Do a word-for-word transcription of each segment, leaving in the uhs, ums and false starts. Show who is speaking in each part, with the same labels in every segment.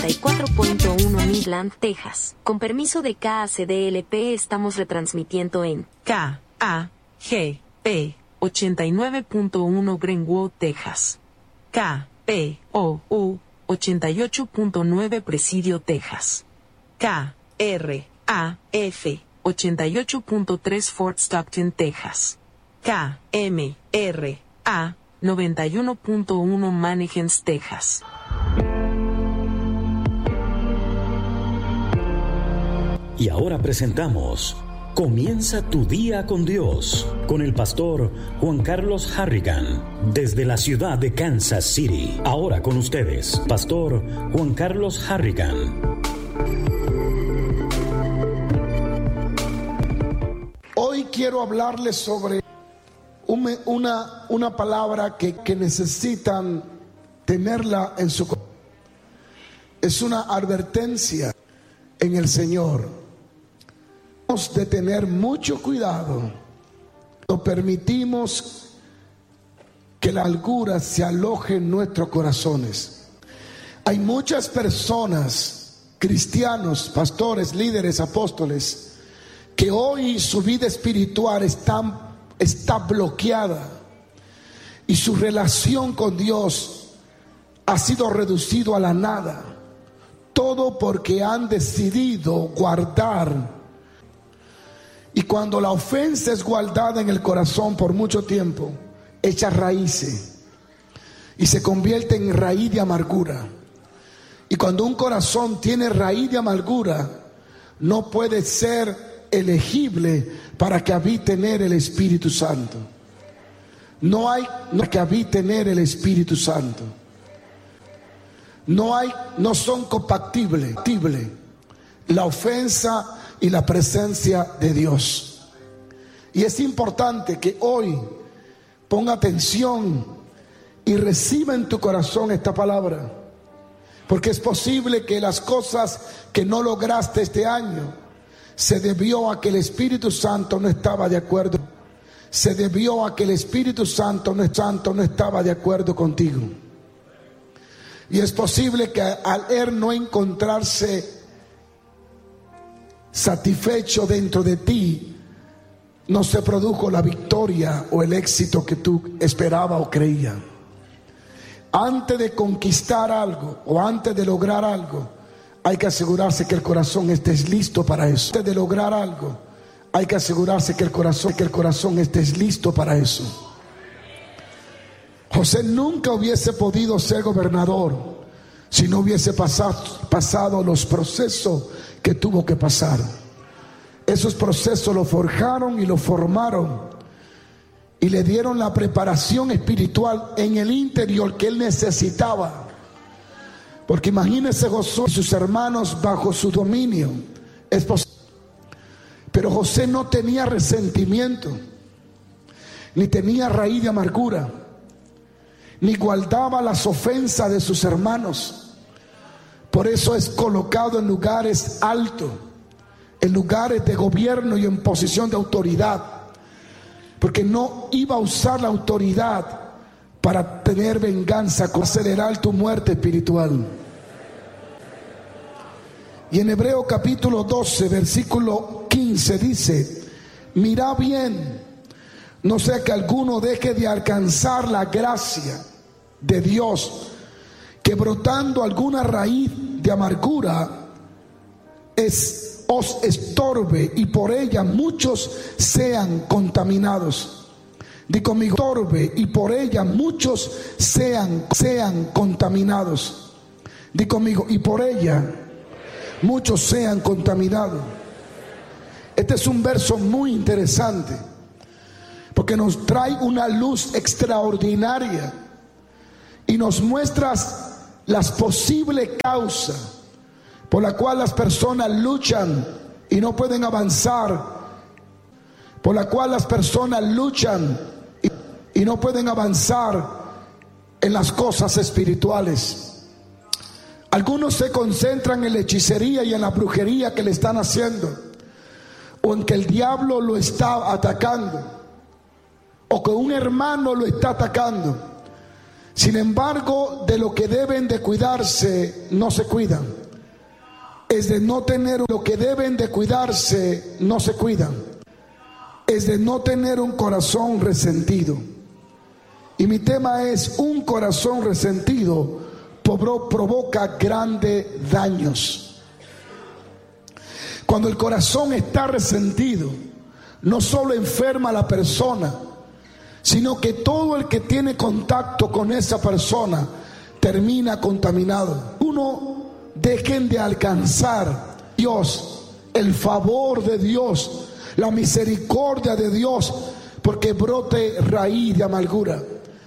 Speaker 1: y cuatro punto uno Midland, Texas. Con permiso de K A C D L P estamos retransmitiendo en
Speaker 2: K A G P ochenta y nueve punto uno Greenwood, Texas. K P O U ochenta y ocho punto nueve Presidio, Texas. K R A F ochenta y ocho punto tres Fort Stockton, Texas. K M R A noventa y uno punto uno Mannequins, Texas.
Speaker 3: Y ahora presentamos Comienza tu día con Dios, con el pastor Juan Carlos Harrigan, desde la ciudad de Kansas City. Ahora con ustedes, pastor Juan Carlos Harrigan.
Speaker 4: Hoy quiero hablarles sobre un, una, una palabra que, que necesitan tenerla en su corazón. Es una advertencia en el Señor. Debemos de tener mucho cuidado. No permitimos que la amargura se aloje en nuestros corazones. Hay muchas personas, cristianos, pastores, líderes, apóstoles, que hoy su vida espiritual está, está bloqueada y su relación con Dios ha sido reducido a la nada. Todo porque han decidido guardar. Y cuando la ofensa es guardada en el corazón por mucho tiempo, echa raíces y se convierte en raíz de amargura. Y cuando un corazón tiene raíz de amargura, no puede ser elegible para que habite en él el Espíritu Santo. No hay no, que habite en él el Espíritu Santo. No hay, no son compatibles la ofensa y la presencia de Dios. Y es importante que hoy ponga atención y reciba en tu corazón esta palabra, porque es posible que las cosas que no lograste este año se debió a que el Espíritu Santo no estaba de acuerdo. Se debió a que el Espíritu Santo no, Santo no estaba de acuerdo contigo. Y es posible que al él no encontrarse satisfecho dentro de ti, no se produjo la victoria o el éxito que tú esperabas o creías. Antes de conquistar algo o antes de lograr algo, hay que asegurarse que el corazón esté listo para eso. Antes de lograr algo, hay que asegurarse que el corazón, que el corazón esté listo para eso. José nunca hubiese podido ser gobernador si no hubiese pasado, pasado los procesos que tuvo que pasar. Esos procesos lo forjaron y lo formaron y le dieron la preparación espiritual en el interior que él necesitaba. Porque imagínese Josué y sus hermanos bajo su dominio. Es posible. Pero José no tenía resentimiento, ni tenía raíz de amargura, ni guardaba las ofensas de sus hermanos. Por eso es colocado en lugares altos, en lugares de gobierno y en posición de autoridad, porque no iba a usar la autoridad para tener venganza, con acelerar tu muerte espiritual. Y en Hebreo capítulo doce versículo quince dice: mira bien, no sea que alguno deje de alcanzar la gracia de Dios, que brotando alguna raíz de amargura es, os estorbe y por ella muchos sean contaminados. Di conmigo, estorbe y por ella muchos sean, sean contaminados. Di conmigo, y por ella muchos sean contaminados. Este es un verso muy interesante, porque nos trae una luz extraordinaria y nos muestra las posibles causas por la cual las personas luchan y no pueden avanzar, por la cual las personas luchan y, y no pueden avanzar en las cosas espirituales. Algunos se concentran en la hechicería y en la brujería que le están haciendo, o en que el diablo lo está atacando, o que un hermano lo está atacando. Sin embargo, de lo que deben de cuidarse, no se cuidan. Es de no tener lo que deben de cuidarse, no se cuidan. Es de no tener un corazón resentido. Y mi tema es: un corazón resentido provoca grandes daños. Cuando el corazón está resentido, no solo enferma a la persona, sino que todo el que tiene contacto con esa persona termina contaminado. Uno, dejen de alcanzar Dios, el favor de Dios, la misericordia de Dios, porque brote raíz de amargura.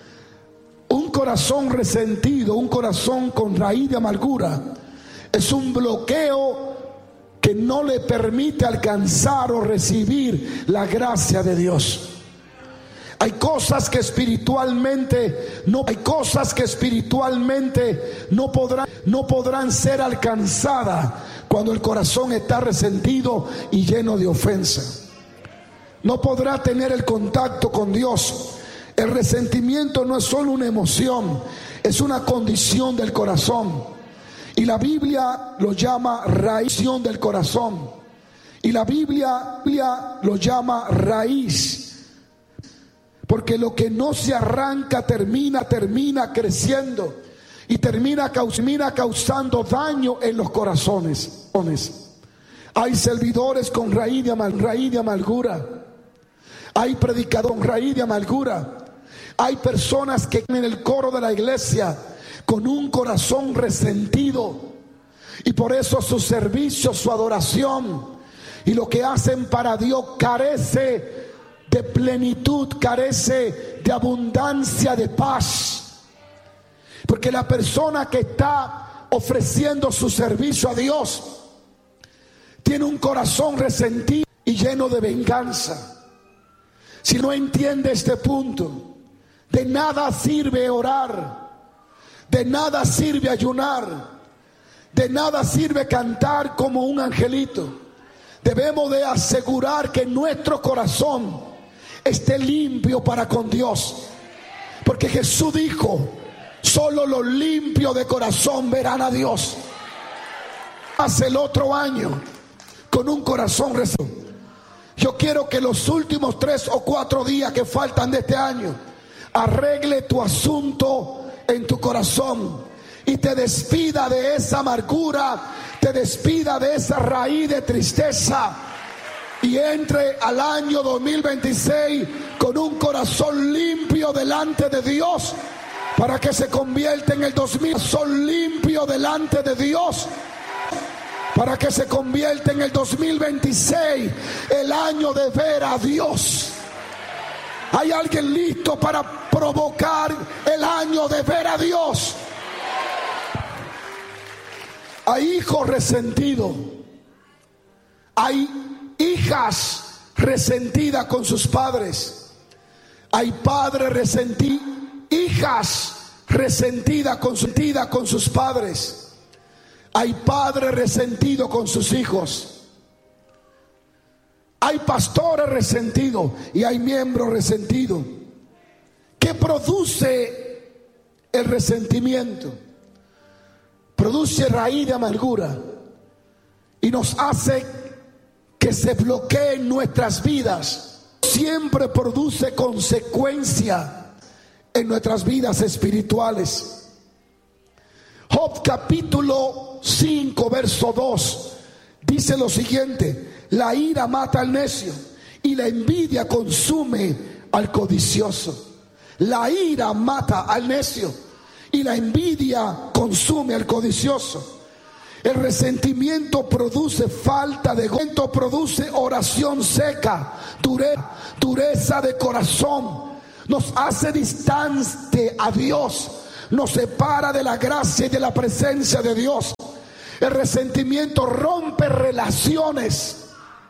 Speaker 4: Un corazón resentido, un corazón con raíz de amargura, es un bloqueo que no le permite alcanzar o recibir la gracia de Dios. Hay cosas que espiritualmente no, hay cosas que espiritualmente no podrán, no podrán ser alcanzadas cuando el corazón está resentido y lleno de ofensa. No podrá tener el contacto con Dios. El resentimiento no es solo una emoción, es una condición del corazón. Y la Biblia lo llama raíz del corazón. Y la Biblia, Biblia lo llama raíz. Porque lo que no se arranca termina, termina creciendo y termina, termina causando daño en los corazones. Hay servidores con raíz de, amal, raíz de amargura. Hay predicadores con raíz de amargura. Hay personas que en el coro de la iglesia con un corazón resentido. Y por eso su servicio, su adoración y lo que hacen para Dios carece de plenitud, carece de abundancia de paz. Porque la persona que está ofreciendo su servicio a Dios tiene un corazón resentido y lleno de venganza. Si no entiende este punto, de nada sirve orar, de nada sirve ayunar, de nada sirve cantar como un angelito. Debemos de asegurar que nuestro corazón esté limpio para con Dios, porque Jesús dijo: solo los limpios de corazón verán a Dios. Hace el otro año con un corazón resentido. Yo quiero que los últimos tres o cuatro días que faltan de este año arregle tu asunto en tu corazón y te despida de esa amargura, te despida de esa raíz de tristeza y entre al año dos mil veintiséis con un corazón limpio delante de Dios, para que se convierta en el dos mil corazón limpio delante de Dios, para que se convierta en el dos mil veintiséis el año de ver a Dios. ¿Hay alguien listo para provocar el año de ver a Dios? Hay hijos resentidos, hay hijas resentidas con sus padres, hay padres resentidos, hijas resentidas con, resentidas con sus padres, hay padres resentidos con sus hijos, hay pastores resentidos y hay miembros resentidos. ¿Qué produce el resentimiento? Produce raíz de amargura y nos hace que se bloqueen nuestras vidas. Siempre produce consecuencia en nuestras vidas espirituales. Job capítulo cinco verso dos dice lo siguiente: la ira mata al necio y la envidia consume al codicioso. La ira mata al necio y la envidia consume al codicioso. El resentimiento produce falta de gozo, produce oración seca, dureza, dureza de corazón, nos hace distante a Dios, nos separa de la gracia y de la presencia de Dios. El resentimiento rompe relaciones,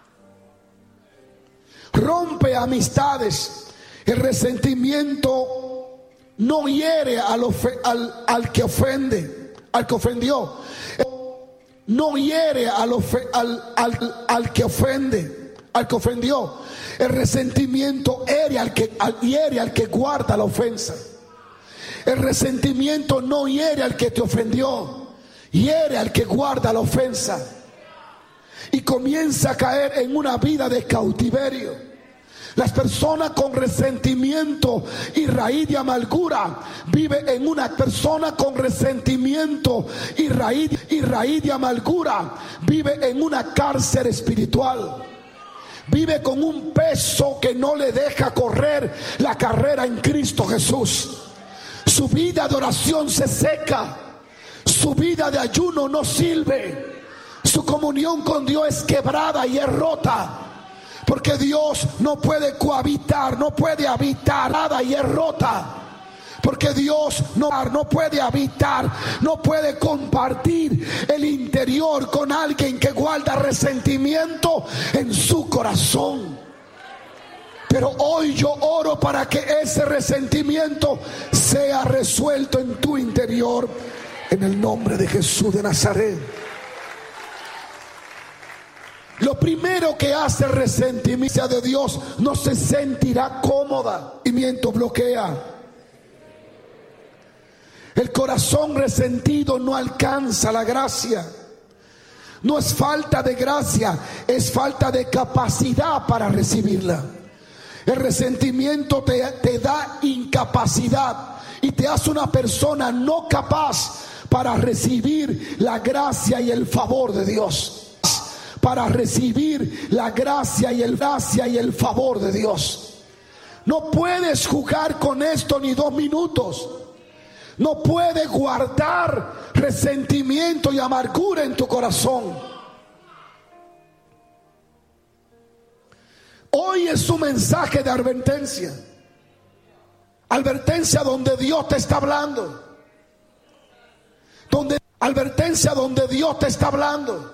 Speaker 4: rompe amistades. El resentimiento no hiere al, al, al que ofende, al que ofendió. No hiere al, al, al, al que ofende, al que ofendió. El resentimiento hiere al que, al, hiere al que guarda la ofensa. El resentimiento no hiere al que te ofendió, hiere al que guarda la ofensa y comienza a caer en una vida de cautiverio. Las personas con resentimiento y raíz de amargura vive en una persona con resentimiento y raíz, y raíz de amargura vive en una cárcel espiritual. Vive con un peso que no le deja correr la carrera en Cristo Jesús. Su vida de oración se seca, su vida de ayuno no sirve, su comunión con Dios es quebrada y es rota. Porque Dios no puede cohabitar, no puede habitar nada y es rota. Porque Dios no, no puede habitar, no puede compartir el interior con alguien que guarda resentimiento en su corazón. Pero hoy yo oro para que ese resentimiento sea resuelto en tu interior, en el nombre de Jesús de Nazaret. Lo primero que hace el resentimiento de Dios, no se sentirá cómoda. Y miento bloquea. El corazón resentido no alcanza la gracia. No es falta de gracia, es falta de capacidad para recibirla. El resentimiento te, te da incapacidad y te hace una persona no capaz para recibir la gracia y el favor de Dios. Para recibir la gracia y el gracia y el favor de Dios. No puedes jugar con esto ni dos minutos. No puedes guardar resentimiento y amargura en tu corazón. Hoy es un mensaje de advertencia. Advertencia donde Dios te está hablando. Donde, advertencia donde Dios te está hablando.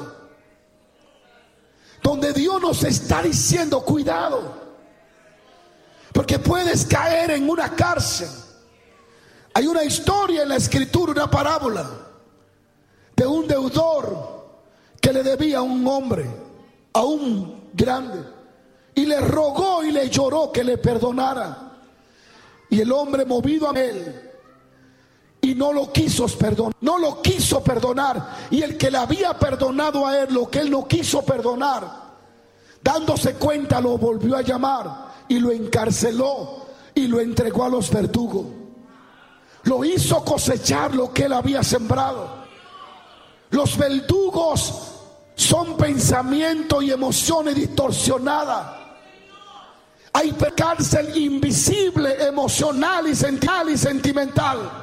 Speaker 4: Donde Dios nos está diciendo cuidado, porque puedes caer en una cárcel. Hay una historia en la escritura, una parábola de un deudor que le debía a un hombre, a un grande, y le rogó y le lloró que le perdonara. Y el hombre, movido a él, y no lo quiso perdonar, no lo quiso perdonar. Y el que le había perdonado a él lo que él no quiso perdonar, dándose cuenta, lo volvió a llamar y lo encarceló y lo entregó a los verdugos. Lo hizo cosechar lo que él había sembrado. Los verdugos son pensamientos y emociones distorsionadas. Hay cárcel invisible, emocional y sentimental.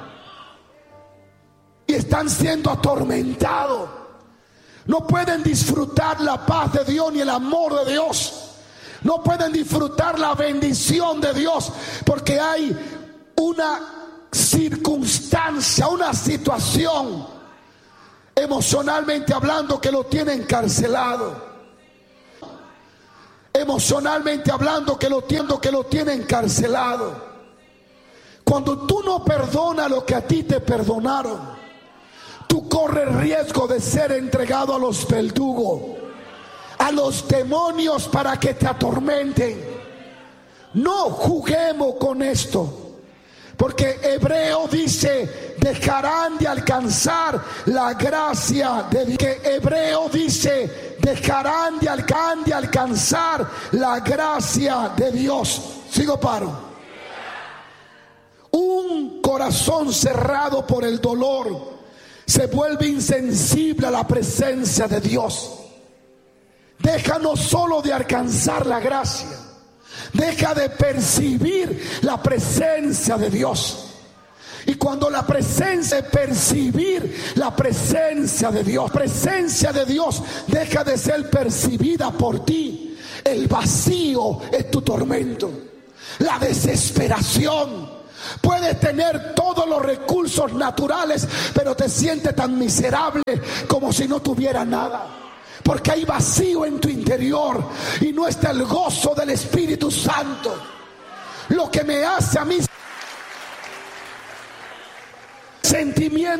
Speaker 4: Y están siendo atormentados. No pueden disfrutar la paz de Dios ni el amor de Dios. No pueden disfrutar la bendición de Dios porque hay una circunstancia, una situación, emocionalmente hablando, que lo tiene encarcelado. Emocionalmente hablando que lo tiene, que lo tiene encarcelado. Cuando tú no perdonas lo que a ti te perdonaron, tú corres riesgo de ser entregado a los verdugos, a los demonios para que te atormenten. No juguemos con esto, porque Hebreo dice: dejarán de alcanzar la gracia de Dios. Que Hebreo dice: dejarán de, alcan de alcanzar la gracia de Dios. Sigo paro. Un corazón cerrado por el dolor se vuelve insensible a la presencia de Dios. Deja no solo de alcanzar la gracia, deja de percibir la presencia de Dios. Y cuando la presencia de percibir la presencia de Dios, presencia de Dios deja de ser percibida por ti, el vacío es tu tormento, la desesperación. Puedes tener todos los recursos naturales, pero te sientes tan miserable como si no tuviera nada, porque hay vacío en tu interior y no está el gozo del Espíritu Santo. Lo que me hace a mí sentimiento